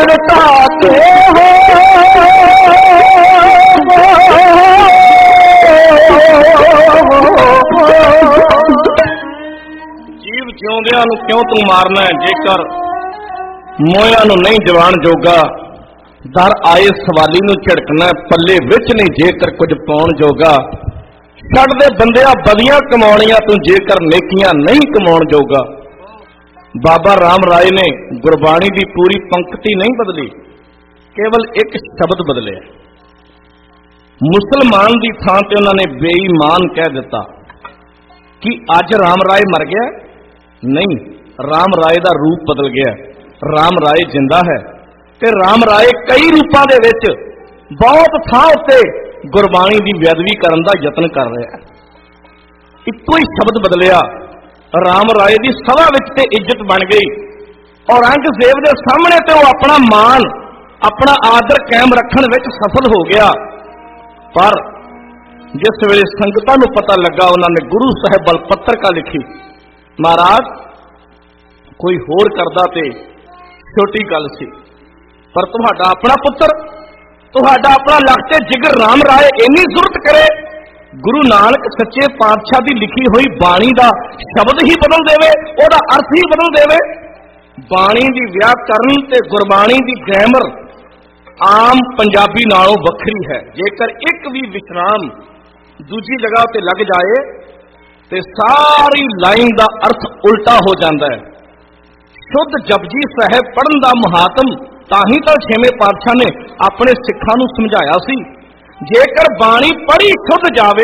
ਢਾਕੇ ਹੋ ਜੀਵ ਜਿਉਂਦਿਆਂ ਨੂੰ ਕਿਉਂ ਤੂੰ ਮਾਰਨਾ ਹੈ, ਜੇਕਰ ਮੋਇਆਂ ਨੂੰ ਨਹੀਂ ਜਵਾਨ ਜੋਗਾ। ਦਰ ਆਏ ਸਵਾਲੀ ਨੂੰ ਝਿੜਕਣਾ, ਪੱਲੇ ਵਿੱਚ ਨਹੀਂ ਜੇਕਰ ਕੁਝ ਪਾਉਣ ਜੋਗਾ। ਛੱਡ ਦੇ ਬੰਦਿਆ ਬਦੀਆਂ ਕਮਾਉਣੀਆਂ ਤੂੰ, ਜੇਕਰ ਨੇਕੀਆਂ ਨਹੀਂ ਕਮਾਉਣ ਜੋਗਾ। ਬਾਬਾ ਰਾਮ ਰਾਏ ਨੇ ਗੁਰਬਾਣੀ ਦੀ ਪੂਰੀ ਪੰਕਤੀ ਨਹੀਂ ਬਦਲੀ, ਕੇਵਲ ਇੱਕ ਸ਼ਬਦ ਬਦਲਿਆ। ਮੁਸਲਮਾਨ ਦੀ ਥਾਂ ਤੇ ਉਹਨਾਂ ਨੇ ਬੇਈਮਾਨ ਕਹਿ ਦਿੱਤਾ। ਕਿ ਅੱਜ ਰਾਮ ਰਾਏ ਮਰ ਗਿਆ? ਨਹੀਂ, ਰਾਮ ਰਾਏ ਦਾ ਰੂਪ ਬਦਲ ਗਿਆ। ਰਾਮ ਰਾਏ ਜਿੰਦਾ ਹੈ ਤੇ ਰਾਮ ਰਾਏ ਕਈ ਰੂਪਾਂ ਦੇ ਵਿੱਚ ਬਹੁਤ ਥਾਂ ਉੱਤੇ ਗੁਰਬਾਣੀ ਦੀ ਬੇਅਦਬੀ ਕਰਨ ਦਾ ਯਤਨ ਕਰ ਰਿਹਾ ਹੈ। ਇੱਕੋ ਹੀ ਸ਼ਬਦ ਬਦਲਿਆ, ਰਾਮ ਰਾਏ ਦੀ ਸਭਾ ਵਿੱਚ ਤੇ ਇੱਜ਼ਤ ਬਣ ਗਈ। ਔਰੰਗਜ਼ੇਬ ਦੇ ਸਾਹਮਣੇ ਤੇ ਉਹ ਆਪਣਾ ਮਾਣ, ਆਪਣਾ ਆਦਰ ਕਾਇਮ ਰੱਖਣ ਵਿੱਚ ਸਫਲ ਹੋ ਗਿਆ। ਪਰ ਜਿਸ ਵੇਲੇ ਸੰਗਤਾਂ ਨੂੰ ਪਤਾ ਲੱਗਾ, ਉਹਨਾਂ ਨੇ ਗੁਰੂ ਸਾਹਿਬ ਵੱਲ ਪੱਤਰਕਾ ਲਿਖੀ, ਮਹਾਰਾਜ ਕੋਈ ਹੋਰ ਕਰਦਾ ਤੇ ਛੋਟੀ ਗੱਲ ਸੀ, ਪਰ ਤੁਹਾਡਾ ਆਪਣਾ ਪੁੱਤਰ, ਤੁਹਾਡਾ ਆਪਣਾ ਲਖਤੇ ਜਿਗਰ ਰਾਮ ਰਾਏ ਇੰਨੀ ਜ਼ਰੂਰਤ ਕਰੇ, ਗੁਰੂ ਨਾਨਕ ਸੱਚੇ ਪਾਤਸ਼ਾਹ ਦੀ ਲਿਖੀ ਹੋਈ ਬਾਣੀ ਦਾ ਸ਼ਬਦ ਹੀ ਬਦਲ ਦੇਵੇ, ਉਹਦਾ ਅਰਥ ਹੀ ਬਦਲ ਦੇਵੇ। ਬਾਣੀ ਦੀ ਵਿਆਕਰਨ ਤੇ ਗੁਰਬਾਣੀ ਦੀ ਗ੍ਰਾਮਰ ਆਮ ਪੰਜਾਬੀ ਨਾਲੋਂ ਵੱਖਰੀ ਹੈ। ਜੇਕਰ ਇੱਕ ਵੀ ਵਿਸਰਾਮ ਦੂਜੀ ਜਗ੍ਹਾ ਤੇ ਲੱਗ ਜਾਏ ਤੇ ਸਾਰੀ ਲਾਈਨ ਦਾ ਅਰਥ ਉਲਟਾ ਹੋ ਜਾਂਦਾ ਹੈ। ਸ਼ੁੱਧ ਜਪਜੀ ਸਾਹਿਬ ਪੜ੍ਹਨ ਦਾ ਮਹਾਤਮ ਤਾਂ ਹੀ ਤਾਂ ਛੇਵੇਂ ਪਾਤਸ਼ਾਹ ਨੇ ਆਪਣੇ ਸਿੱਖਾਂ ਨੂੰ ਸਮਝਾਇਆ ਸੀ। ਜੇਕਰ ਬਾਣੀ ਪੜ੍ਹੀ ਸ਼ੁੱਧ ਜਾਵੇ